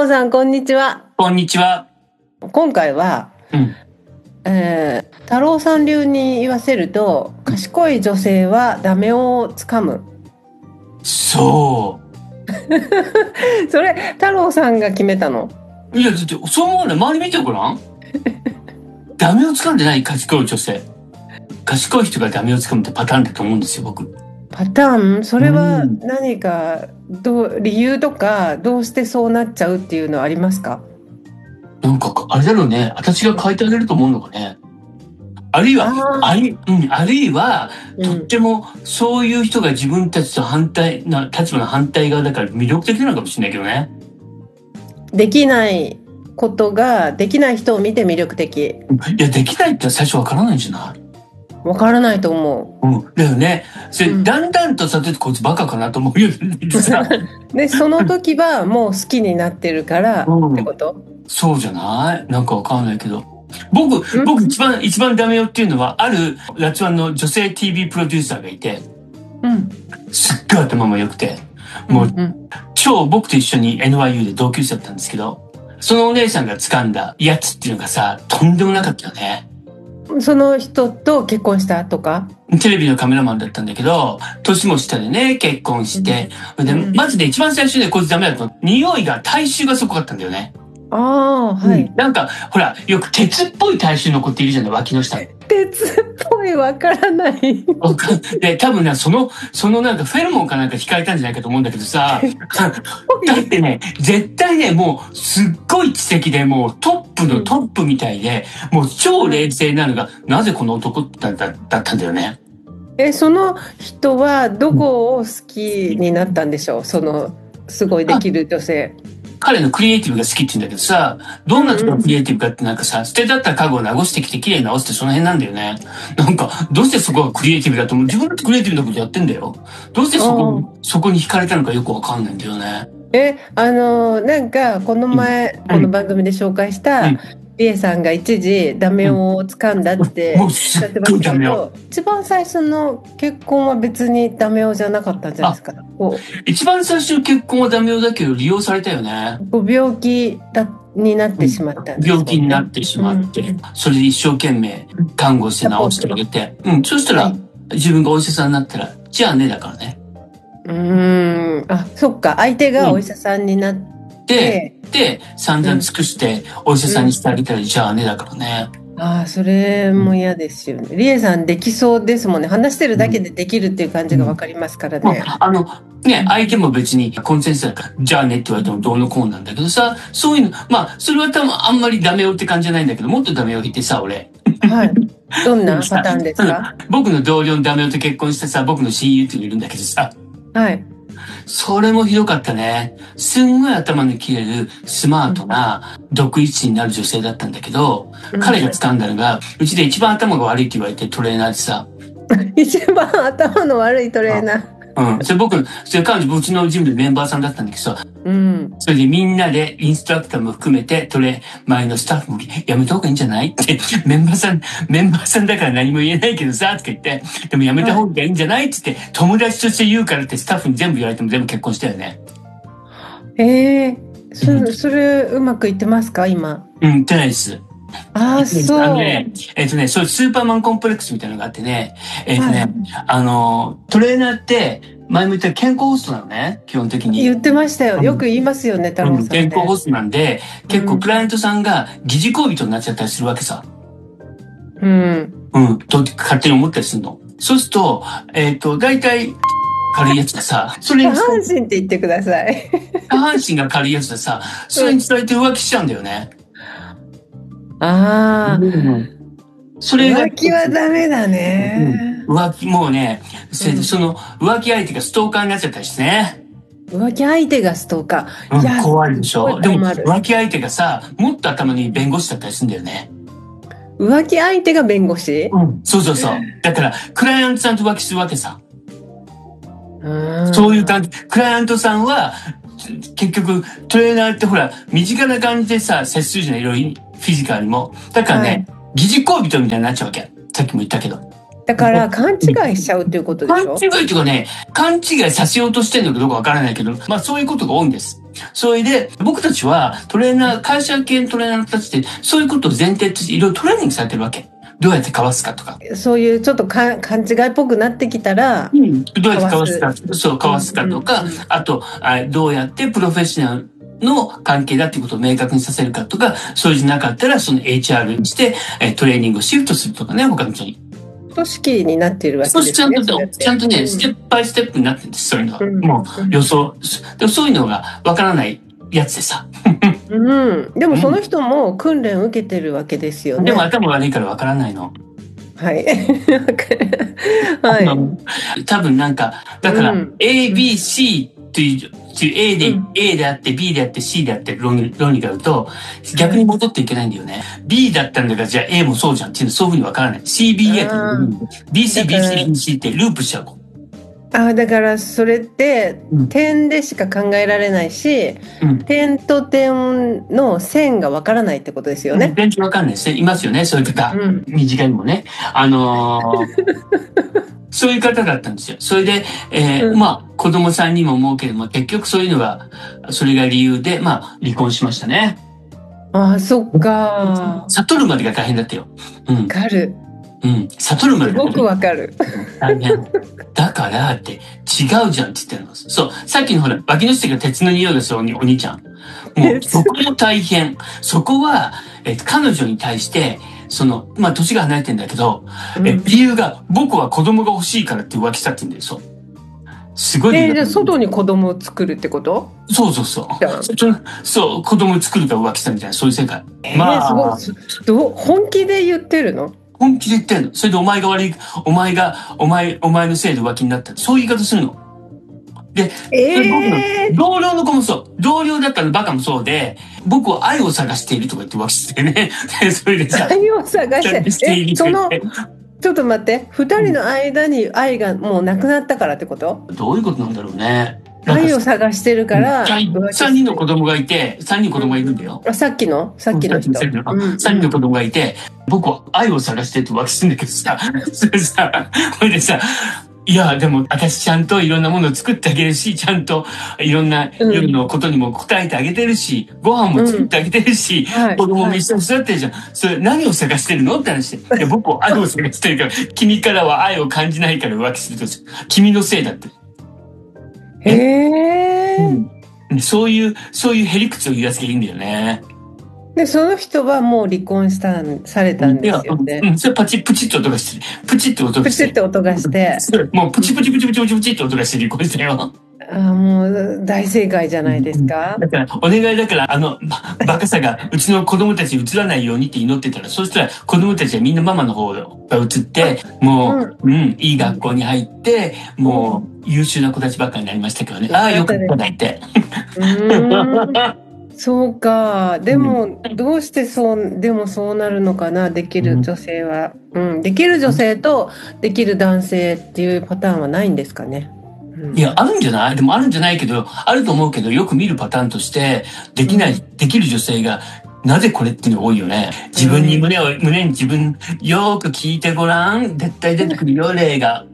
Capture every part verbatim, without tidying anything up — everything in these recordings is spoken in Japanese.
郎さん、こんにちは。 こんにちは。 今回は、 うんえー太郎さん流に言わせると、賢い女性はダメをつかむ。 そそれ、太郎さんが決めたの？ う。いや、だってそう思うね。周り見てごらん。ダメをつかんでない賢い女性。賢い人がダメをつかむってパターンだと思うんですよ、僕。 パターン？それはうん何か、どう、理由とか、どうしてそうなっちゃうっていうのはありますか？ なんか、あれだろうね。私が変えてあげると思うのかね。あるいは、 あある、うん、あるいは、 ーうんとってもそういう人が自分たちと反対な、立場の反対側だから魅力的なのかもしれないけどね。 できないことが、できない人を見て魅力的。 いや、できないって最初わからないんじゃない？ わからないと思うん。だよね。それ、 うんだんだんとさてこいつバカかなと思うよね。さう。で、その時はもう好きになってるからうんってこと？ そうじゃないなんかわかんないけど。僕、 うん僕一番、一番ダメよっていうのは、あるラツワンの女性 ティービー プロデューサーがいて、 うん。 すっごい頭も良くて、もう、 うん超僕と一緒に エヌワイユー で同級生だったんですけど、そのお姉さんが掴んだやつっていうのがさ、とんでもなかったよね。 うん、その人と結婚したとか？ テレビのカメラマンだったんだけど、年も下でね、結婚して、で、 うんまずね、一番最初ね、こいつダメだったの。匂いが、体臭がすごかったんだよね。 ああ、はい。 うんなんか、ほら、よく鉄っぽい体臭の子っているじゃない、脇の下に。 鉄っぽい、わからない。 で、多分ね、その、そのなんかフェロモンかなんか惹かれたんじゃないかと思うんだけどさ、だってね、絶対ね、もうすっごい知的で、もうトップのトップみたいで、もう超冷静なのが、なぜこの男だっただったんだよね。 え、その人はどこを好きになったんでしょう？その、すごいできる女性。 彼のクリエイティブが好きって言うんだけどさ、どんなところがクリエイティブかってなんかさ、捨てだった家具を直してきて綺麗に直してその辺なんだよね。なんか、どうしてそこがクリエイティブだと思う？自分だってクリエイティブなことやってんだよ。どうしてそこ、そこに惹かれたのかよくわかんないんだよね。 え、あの、なんか、この前、 うんこの番組で紹介した、 うんリエさんが一時ダメを掴んだってもうおっすっしゃってましたごいダメよ。 けど、一番最初の結婚は別にダメ男じゃなかったんじゃないですか。こ一番最初の結婚はダメよだけど利用されたよね。 う、ご病気だになってしまったんですもんね。 病気になってしまって、 うんそれで一生懸命看護して治してあげて、うん、そしたら、 はい自分がお医者さんになったら、じゃあねだからね。 うーん、あ、そっか、相手がお医者さんになって、 で、で、散々尽くしてお医者さんにしてあげたら、じゃあねだからね。 ああ、それも嫌ですよね。リエさんできそうですもんね。話してるだけでできるっていう感じがわかりますからまね。 あ、あの、ね、相手も別にコンセンサスだから、じゃあねって言われてもどうのこうなんだけどさ、そういうの、まあ、それは多分あんまりダメよって感じじゃないんだけど、もっとダメよ言ってさ、俺。 はい。どんなパターンですか？ うん僕の同僚のダメよと結婚してさ、僕の親友っていうのいるんだけどさ、 はい。 それもひどかったね。すんごい頭の切れる、スマートな、独立になる女性だったんだけど、 うん彼が掴んだのが、うちで一番頭が悪いって言われてトレーナーでさ、 一番頭の悪いトレーナー。 うん。それ僕、それ彼女、うちのジムでメンバーさんだったんだけどさ、 うん。 それでみんなでインストラクターも含めて、トレ、前のスタッフもやめた方がいいんじゃないって、メンバーさん、メンバーさんだから何も言えないけどさ、とか言って、でもやめた方がいいんじゃないって言って、友達として言うからってスタッフに全部言われても全部結婚したよね。 ええうんそ、それうまくいってますか今？ うん、言ってないです。 ああ、そう。 あのね、えっとね、そういうスーパーマンコンプレックスみたいなのがあってね、えっとね、 はいあの、トレーナーって、前も言った健康ホストなのね、基本的に。 言ってましたよ。よく言いますよね、太郎さんね。 健康ホストなんで、結構クライアントさんが疑似恋人になっちゃったりするわけさ。 うん。 うん、と勝手に思ったりするの。そうすると、えっと、大体、軽いやつでさ、それ下に、 半身って言ってください。 下半身が軽いやつでさ、それに伝えて浮気しちゃうんだよね。 ああ、 それが、 浮気はダメだね。 浮気、もうね、それでうんその浮気相手がストーカーになっちゃったりしてね。 浮気相手がストーカー。 うんいや、 怖いでしょ。 すでもごい困る浮気相手がさ、もっと頭に弁護士だったりするんだよね。 浮気相手が弁護士？ うん。そうそうそう。だから、クライアントさんと浮気するわけさ。 うんそういう感じ。クライアントさんは、結局、トレーナーってほら、身近な感じでさ、接するじゃない、いろいろフィジカルにも。だからね、疑似恋人みたいになっちゃうわけ。さっきも言ったけど。 だから勘違いしちゃうっていうことでしょ？ 勘違いっていうかね、勘違いさせようとしてるのかどうかわからないけど、まあそういうことが多いんです。 それで、僕たちはトレーナー、会社系のトレーナーたちって、そういうことを前提としていろいろトレーニングされてるわけ。どうやってかわすかとか。 そういうちょっとか勘違いっぽくなってきたら、 うん、どうやってかわすか、そう、かわすかとか、 うんうんうん、 あとあ、どうやってプロフェッショナルの関係だっていうことを明確にさせるかとか、そうじゃなかったら、その エイチアール にして、えトレーニングをシフトするとかね、他の人に。 組織になっているわけそうですね。 ちゃんと、 そうちゃんとね、 うん、 ステップバイステップになってるんです、そういうのは。 うん、 もう予想。でもそういうのがわからないやつでさ。 うん、でもその人も訓練を受けてるわけですよね。 でも頭悪いからわからないの。 はい。はい。 多分なんか、だから、 うん、 A、B、C という、A で、 うん、 A であって、B であって、C であって論理、論理があると、逆に戻っていけないんだよね。B だったんだから、じゃあ A もそうじゃんっていうのそういうふうにわからない。C、B、A って、B、C、B、C、B、C ってループしちゃう。 あ、だからそれって点でしか考えられないし、うん、点と点の線がわからないってことですよね。 点とわかんないですね。いますよね、そういう方。うん、短いのもね。あのー、そういう方だったんですよ。それで、えーうん、まあ、子供さんにも思うけども、結局そういうのが、それが理由で、まあ、離婚しましたね。 ああ、そっか。 悟るまでが大変だったよ。うん。 わかる。 うん。悟るまでが大変。すごくわかる。 大変。だからって、違うじゃんって言ってるの。そう。さっきのほら、脇の下が鉄の匂いがするお兄ちゃん。もう、そこも大変。そこは、え、彼女に対して、その、まあ、年が離れてんだけど、うん、え、理由が、僕は子供が欲しいからって浮気したって言うんだよ、そう。すごい。 えー、じゃあ外に子供を作るってこと？ そうそうそう。そう、子供を作るから浮気したみたいな、そういう世界。 えー、まあ、すごい。どう、本気で言ってるの？ 本気で言ってんの。それでお前が悪い、お前が、お前、お前のせいで浮気になった。そういう言い方するの。で、えー、僕の同僚の子もそう。同僚だったらバカもそうで、僕は愛を探しているとか言って浮気してね。それでさ。 愛を探している。え、その、ちょっと待って。二人の間に愛がもうなくなったからってこと？ どういうことなんだろうね。 愛を探してるから。 三人の子供がいて、三人子供がいるんだよ。 うん、さっきのさっきの人。三人の子供がいて、僕は愛を探してって浮気するんだけどさ、それさ、これでさ、いや、でも私ちゃんといろんなものを作ってあげるし、ちゃんといろんな夜のことにも答えてあげてるし、うん、ご飯も作ってあげてるし、うん、子供も一緒に育ってるじゃん。はい、それ何を探してるのって話で。いや、僕は愛を探してるから、君からは愛を感じないから浮気すると、君のせいだって。 へえ、 うん。そういう、そういうへりくつを言うやつがいいんだよね。 で、その人はもう離婚したされたんですよね。 うん、それパチップチッと音がして、プチッと音がして。 プチッと音がして。 もうプチプチプチプチプチプチッと音がして離婚したよ。 ああ、もう大正解じゃないですか。 だから、お願いだから、あの、バカさがうちの子供たちに移らないようにって祈ってたら、そうしたら子供たちはみんなママの方が移って、もう、うん、うん、いい学校に入って、もう優秀な子たちばっかりになりましたけどね。ああ、よかったねって。 そうか。でも、どうしてそう、でもそうなるのかな、できる女性は。うん。できる女性とできる男性っていうパターンはないんですかね。 うん、いや、あるんじゃない？でもあるんじゃないけど、あると思うけど、よく見るパターンとして、できない、うん、できる女性が、なぜこれっていうのが多いよね。自分に胸を、うん、胸に自分、よーく聞いてごらん。絶対出てくるよ、例が。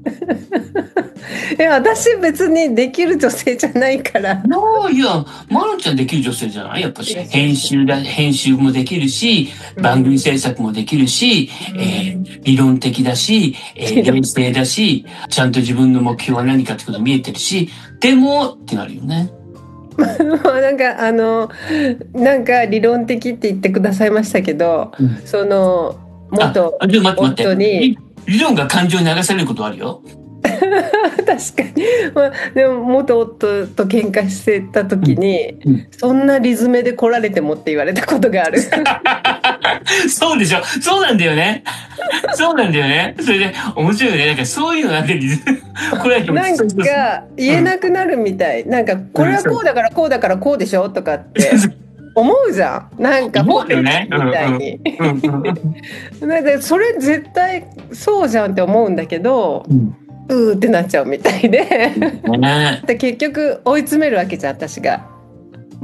え、私別にできる女性じゃないから。 いや、まるちゃんできる女性じゃないやっぱし、編集だ、編集もできるし、番組制作もできるし、うん、えー、理論的だし、えー、冷静だし、ちゃんと自分の目標は何かってこと見えてるし、でも、ってなるよね。 なんか、あの、なんか理論的って言ってくださいましたけど、うん、その、元夫に。 理論が感情に流されることあるよ。 確かに、まあ、でも元夫と喧嘩してた時に、うんうん、そんなリズムで来られてもって言われたことがある。 そうでしょ。そうなんだよね。そうなんだよね。それで面白いよね。なんかそういうのなんてリズムこれはなんか言えなくなるみたい、うん、なんかこれはこうだからこうだからこうでしょとかって思うじゃん。なんか思うよね、 みたいに。それ絶対そうじゃんって思うんだけど、うんうーってなっちゃうみたいで、ね、で結局追い詰めるわけじゃん私が。 うん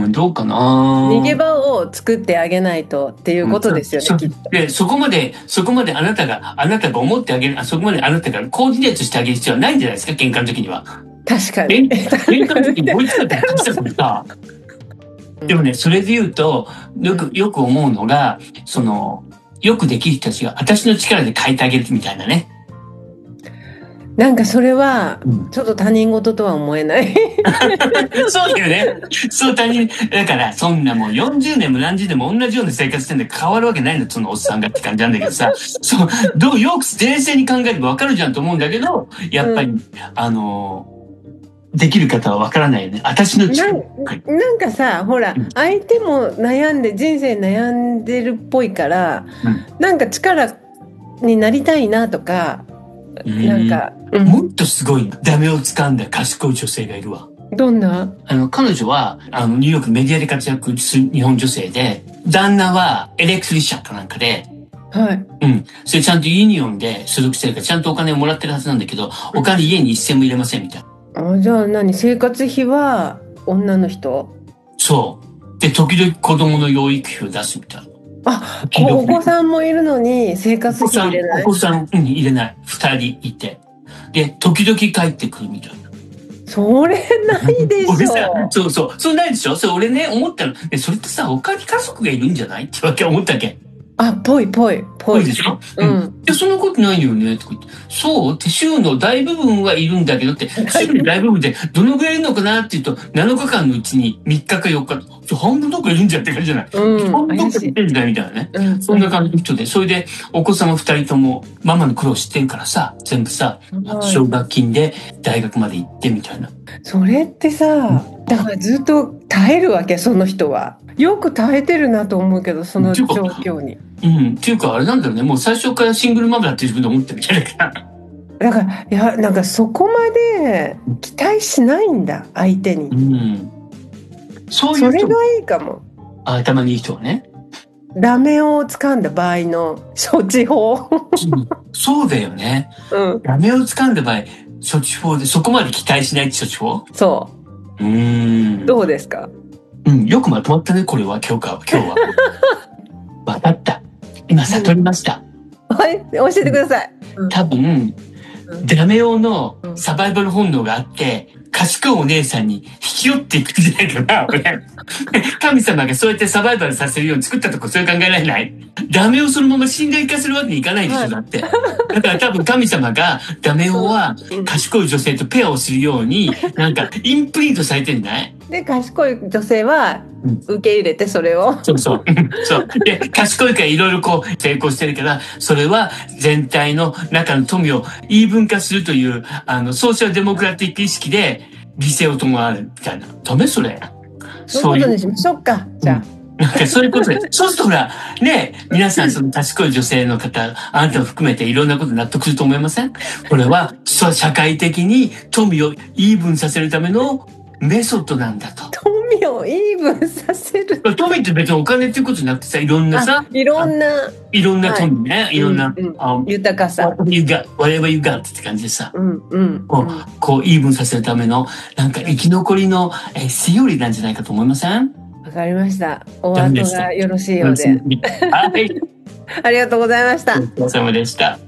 ん、どうかな。 逃げ場を作ってあげないとっていうことですよね、 うん、 きっと。 で、そこまで、そこまであなたが、あなたが思ってあげる、あそこまであなたがコーディネートしてあげる必要はないんじゃないですか、喧嘩の時には。 確かに。 喧嘩の時に追いつかって話したからさ。でもね、それで言うと、よく、よく思うのが、その、よくできる人たちが私の力で変えてあげるみたいなね。 なんかそれは、ちょっと他人事とは思えない。 そうだよね。そう他人、だからそんなもうよんじゅうねんも何十年も同じような生活してんで変わるわけないの、そのおっさんがって感じなんだけどさ、そう、どう、よく冷静に考えればわかるじゃんと思うんだけど、やっぱり、うん、あの、できる方はわからないよね。私の力。 な, なんかさ、ほら、うん、相手も悩んで、人生悩んでるっぽいから、うん、なんか力になりたいなとか、なんか、 うん、もっとすごいダメを掴んだ賢い女性がいるわ。 どんな？ あの、彼女は、あの、ニューヨークメディアで活躍する日本女性で、旦那はエレクトリシャンかなんかで、 はい。 うん。それちゃんとユニオンで所属してるから、ちゃんとお金をもらってるはずなんだけど、お金家に一銭も入れませんみたいな。 あ、じゃあ何？生活費は女の人？ そう。で、時々子供の養育費を出すみたいな。 あ、お子さんもいるのに生活費入れない？ お子さん、お子さん、うん、入れない。二人いて。で、時々帰ってくるみたいな。 それないでしょ。 俺さ、そうそう。それないでしょ。それ俺ね、思ったの。で、それってさ、他に家族がいるんじゃないってわけ思ったっけ。 あ、ぽいぽい、ぽい。 でしょ。 うん。 いや、そんなことないよね、とか言って。そうって週の大部分はいるんだけどって、週の大部分でどのぐらいいるのかなっていうと、なのかかんのうちにみっかかよっか、半分どこいるんじゃって感じじゃない。うん。半分どこいるんだみたいなね。うん。そんな感じの人で、それでお子様二人ともママの苦労知ってるからさ、全部さ、奨学金で大学まで行ってみたいな。 それってさ、だからずっと耐えるわけ、その人は。よく耐えてるなと思うけど、その状況に。 うん。っていうか、あれなんだろうね。もう最初からシングルママだって自分で思ってるみたいだから。 だから、いや、なんかそこまで期待しないんだ、相手に。 うん。そういうそれがいいかも。 あ、頭にいい人はね。 ダメを掴んだ場合の処置法。 うん、そうだよね。 うん。 ダメを掴んだ場合、処置法でそこまで期待しないって処置法？ そう。 うーん。 どうですか？ うん、よくまとまったね、これは、今日か、今日は。わかった。今、悟りました。 はい、教えてください。 多分、うん、ダメ用のサバイバル本能があって、賢いお姉さんに引き寄っていくんじゃないかな、俺。神様がそうやってサバイバルさせるように作ったとこ、そういう考えられない？ダメをそのまま信頼化するわけにいかないでしょ、だって。だから多分神様がダメをは賢い女性とペアをするように、なんかインプリントされてんじゃない？ で、賢い女性は受け入れてそれを。 そうそう。そう。で、賢いからいろいろこう成功してるから、それは全体の中の富を言い分化するという、あの、ソーシャルデモクラティック意識で理性を伴うみたいな。ダメそれ。 そういうことにしましょうか。じゃあ。 なんかそういうことで。そうするとほら、ね、皆さんその賢い女性の方、あなたを含めていろんなこと納得すると思いません？これは、そう、社会的に富をイーブンさせるためのメソッドなんだと。 富をイーブンさせる。 富って別にお金っていうことじゃなくてさ、いろんなさ、 いろんな、 いろんな富ね、はい、いろんな、 うんうん、豊かさ。 You got, whatever you got って感じでさ、 うんうんこう、こうイーブンさせるための、なんか生き残りのえセオリーなんじゃないかと思いません？ わかりました。お後がよろしいようで。 はい。 ありがとうございました。 お疲れ様でした。